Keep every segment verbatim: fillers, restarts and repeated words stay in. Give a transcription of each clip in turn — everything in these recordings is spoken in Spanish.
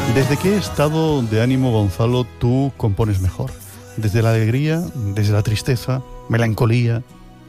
¿Desde qué estado de ánimo, Gonzalo, tú compones mejor? ¿Desde la alegría, desde la tristeza, melancolía?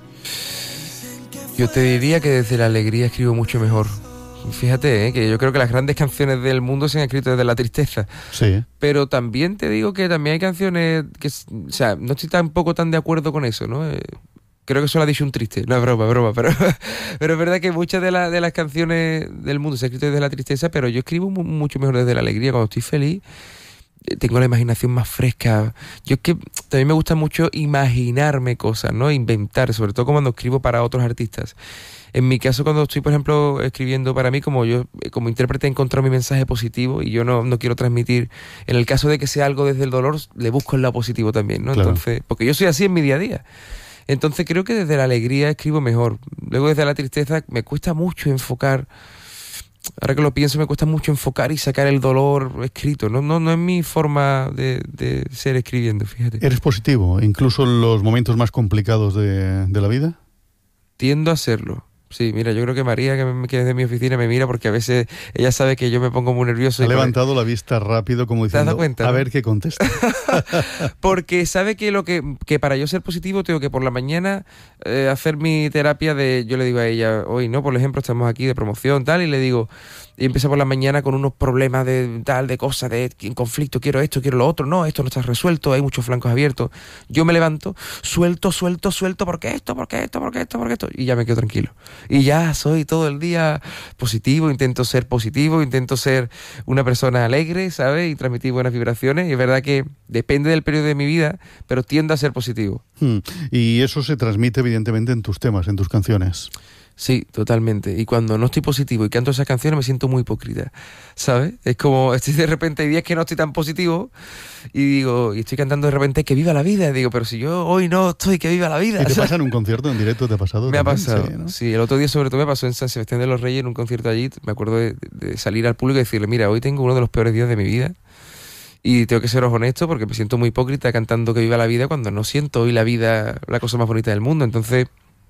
Yo te diría que desde la alegría escribo mucho mejor. Fíjate, ¿eh? que yo creo que las grandes canciones del mundo se han escrito desde la tristeza. Sí. Pero también te digo que también hay canciones que, o sea, no estoy tampoco tan de acuerdo con eso, ¿no? Eh, creo que eso lo ha dicho un triste, no es broma, es broma, pero, pero es verdad que muchas de, la, de las canciones del mundo se han escrito desde la tristeza, pero yo escribo mu- mucho mejor desde la alegría. Cuando estoy feliz, eh, tengo la imaginación más fresca. Yo es que también me gusta mucho imaginarme cosas, ¿no? Inventar, sobre todo cuando escribo para otros artistas. En mi caso, cuando estoy, por ejemplo, escribiendo para mí, como yo como intérprete he encontrado mi mensaje positivo y yo no, no quiero transmitir, en el caso de que sea algo desde el dolor, le busco el lado positivo también, ¿no? Claro. Entonces, porque yo soy así en mi día a día. Entonces creo que desde la alegría escribo mejor. Luego desde la tristeza me cuesta mucho enfocar, ahora que lo pienso, me cuesta mucho enfocar y sacar el dolor escrito. No, no, no es mi forma de, de ser escribiendo, fíjate. ¿Eres positivo, incluso en los momentos más complicados de, de la vida? Tiendo a serlo. Sí, mira, yo creo que María, que, me, que es de mi oficina, me mira porque a veces ella sabe que yo me pongo muy nervioso. Ha y levantado la vista rápido como ¿Te has diciendo, dado cuenta, a no? ver qué contesta. Porque sabe que lo que, que para yo ser positivo tengo que por la mañana eh, hacer mi terapia de, yo le digo a ella, hoy no, por ejemplo, estamos aquí de promoción, tal, y le digo, y empiezo por la mañana con unos problemas de tal, de cosas, de en conflicto, quiero esto, quiero lo otro, no, esto no está resuelto, hay muchos flancos abiertos. Yo me levanto, suelto, suelto, suelto, porque esto, porque esto, porque esto, porque esto, y ya me quedo tranquilo. Y ya soy todo el día positivo, intento ser positivo, intento ser una persona alegre, ¿sabes? Y transmitir buenas vibraciones. Y es verdad que depende del periodo de mi vida, pero tiendo a ser positivo. Hmm. Y eso se transmite evidentemente en tus temas, en tus canciones. Sí, totalmente. Y cuando no estoy positivo y canto esas canciones me siento muy hipócrita, ¿sabes? Es como, estoy de repente, hay días que no estoy tan positivo y digo, y estoy cantando de repente que viva la vida. Y digo, pero si yo hoy no estoy, que viva la vida. ¿Y te ¿sabes? pasa en un concierto en directo? ¿Te ha pasado? Me ha también? pasado, Sí, ¿no? sí, el otro día sobre todo me pasó en San Sebastián de los Reyes, en un concierto allí. Me acuerdo de, de salir al público y decirle, mira, hoy tengo uno de los peores días de mi vida y tengo que seros honesto porque me siento muy hipócrita cantando que viva la vida cuando no siento hoy la vida la cosa más bonita del mundo. Entonces,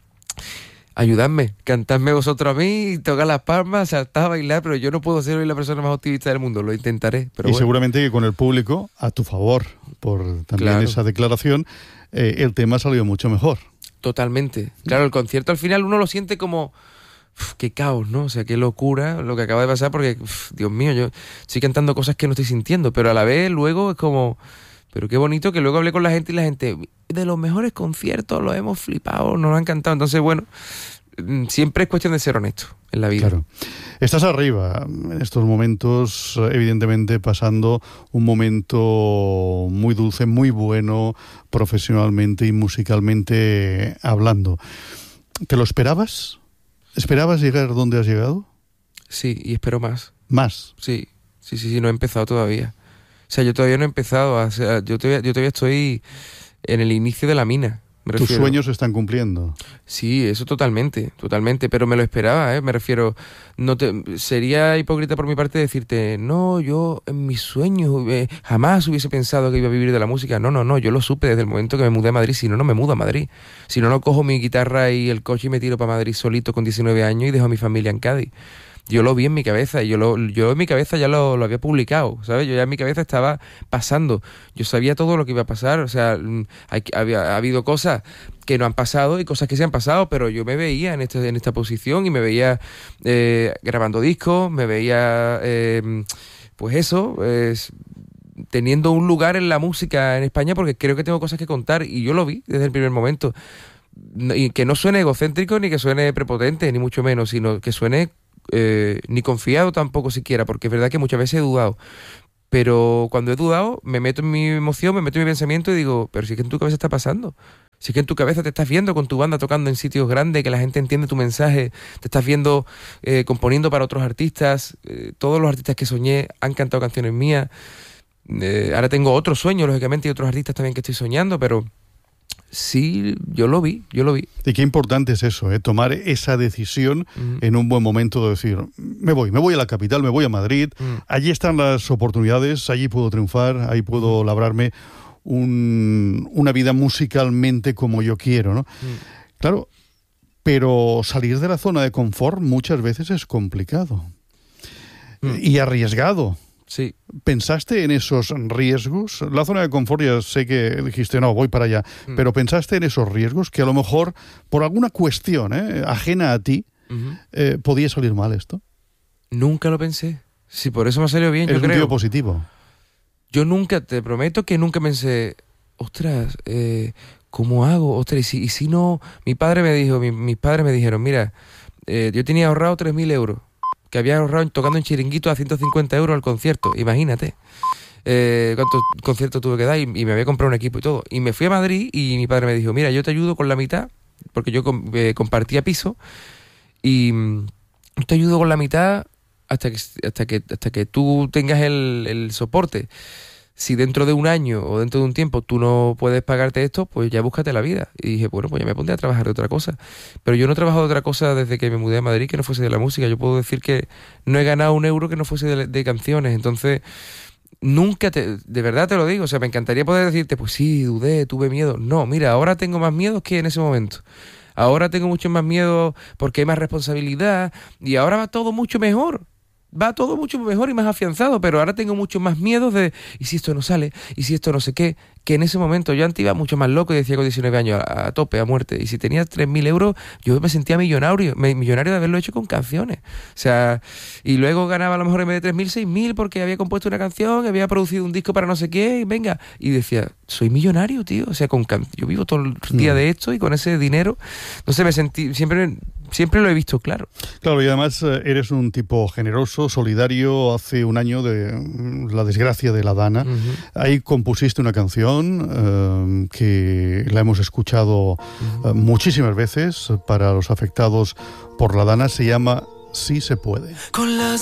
ayudadme, cantadme vosotros a mí, tocar las palmas, saltar, bailar, pero yo no puedo ser hoy la persona más optimista del mundo, lo intentaré. Pero y bueno. seguramente que con el público a tu favor, por también Claro. esa declaración, eh, el tema ha salido mucho mejor. Totalmente. Claro, el concierto al final uno lo siente como, uf, qué caos, ¿no? O sea, qué locura lo que acaba de pasar porque, uf, Dios mío, yo estoy cantando cosas que no estoy sintiendo, pero a la vez luego es como, pero qué bonito que luego hablé con la gente y la gente, de los mejores conciertos, los hemos flipado, nos han encantado. Entonces, bueno, siempre es cuestión de ser honesto en la vida. Claro. Estás arriba en estos momentos, evidentemente pasando un momento muy dulce, muy bueno, profesionalmente y musicalmente hablando. ¿Te lo esperabas? ¿Esperabas llegar donde has llegado? Sí, y espero más. Más. Sí, sí, sí, sí, no he empezado todavía. O sea, yo todavía no he empezado, a, o sea, yo, todavía, yo todavía estoy en el inicio de la mina. Me Tus refiero. sueños se están cumpliendo. Sí, eso totalmente, totalmente, pero me lo esperaba, ¿eh? Me refiero, no te, sería hipócrita por mi parte decirte, no, yo en mis sueños eh, jamás hubiese pensado que iba a vivir de la música. No, no, no, yo lo supe desde el momento que me mudé a Madrid, si no, no me mudo a Madrid. Si no, no cojo mi guitarra y el coche y me tiro para Madrid solito con diecinueve años y dejo a mi familia en Cádiz. Yo lo vi en mi cabeza, y yo lo, yo en mi cabeza ya lo, lo había publicado, ¿sabes? Yo ya en mi cabeza estaba pasando, yo sabía todo lo que iba a pasar, o sea, hay, había, ha habido cosas que no han pasado y cosas que se han pasado, pero yo me veía en, este, en esta posición y me veía eh, grabando discos, me veía, eh, pues eso, eh, teniendo un lugar en la música en España porque creo que tengo cosas que contar y yo lo vi desde el primer momento. Y que no suene egocéntrico ni que suene prepotente, ni mucho menos, sino que suene eh, ni confiado tampoco siquiera, porque es verdad que muchas veces he dudado. Pero cuando he dudado, me meto en mi emoción, me meto en mi pensamiento y digo, pero si es que en tu cabeza está pasando. Si es que en tu cabeza te estás viendo con tu banda tocando en sitios grandes, que la gente entiende tu mensaje, te estás viendo eh, componiendo para otros artistas, eh, todos los artistas que soñé han cantado canciones mías. Eh, ahora tengo otros sueños, lógicamente, y otros artistas también que estoy soñando, pero sí, yo lo vi, yo lo vi. Y qué importante es eso, ¿eh? Tomar esa decisión uh-huh. en un buen momento de decir, me voy, me voy a la capital, me voy a Madrid, uh-huh. allí están las oportunidades, allí puedo triunfar, ahí puedo uh-huh. labrarme un, una vida musicalmente como yo quiero, ¿no? Uh-huh. Claro, pero salir de la zona de confort muchas veces es complicado uh-huh. y arriesgado. Sí. ¿Pensaste en esos riesgos? La zona de confort ya sé que dijiste, no, voy para allá, mm. pero ¿pensaste en esos riesgos que a lo mejor, por alguna cuestión ¿eh? ajena a ti, uh-huh. eh, podía salir mal esto? Nunca lo pensé. Sí, por eso me ha salido bien, es yo creo. Es un tío positivo. Yo nunca, te prometo que nunca pensé, ostras, eh, ¿cómo hago? Ostras, y si, y si no... Mi padre me dijo, mi, mis padres me dijeron, mira, eh, yo tenía ahorrado tres mil euros. Que había ahorrado tocando en chiringuito a ciento cincuenta euros al concierto, imagínate eh, cuántos conciertos tuve que dar y, y me había comprado un equipo y todo. Y me fui a Madrid y mi padre me dijo, mira, yo te ayudo con la mitad, porque yo eh, compartía piso, y mm, te ayudo con la mitad hasta que, hasta que, hasta que tú tengas el, el soporte. Si dentro de un año o dentro de un tiempo tú no puedes pagarte esto, pues ya búscate la vida. Y dije, bueno, pues ya me pondré a trabajar de otra cosa. Pero yo no he trabajado de otra cosa desde que me mudé a Madrid que no fuese de la música. Yo puedo decir que no he ganado un euro que no fuese de, de canciones. Entonces, nunca, te, de verdad te lo digo, o sea, me encantaría poder decirte, pues sí, dudé, tuve miedo. No, mira, ahora tengo más miedo que en ese momento. Ahora tengo mucho más miedo porque hay más responsabilidad y ahora va todo mucho mejor. Va todo mucho mejor y más afianzado, pero ahora tengo mucho más miedo de, ¿y si esto no sale? ¿Y si esto no sé qué? Que en ese momento yo antes iba mucho más loco y decía con diecinueve años, a, a tope, a muerte. Y si tenía tres mil euros, yo me sentía millonario, millonario de haberlo hecho con canciones. O sea, y luego ganaba a lo mejor en vez de tres mil, seis mil porque había compuesto una canción, había producido un disco para no sé qué, y venga. Y decía, soy millonario, tío. O sea, con can- yo vivo todo el día de esto y con ese dinero, no sé, me sentí, siempre... Siempre lo he visto claro. Claro, y además eres un tipo generoso, solidario. Hace un año de la desgracia de la Dana, uh-huh. ahí compusiste una canción eh, que la hemos escuchado uh-huh. eh, muchísimas veces para los afectados por la Dana. Se llama Sí se puede. Con las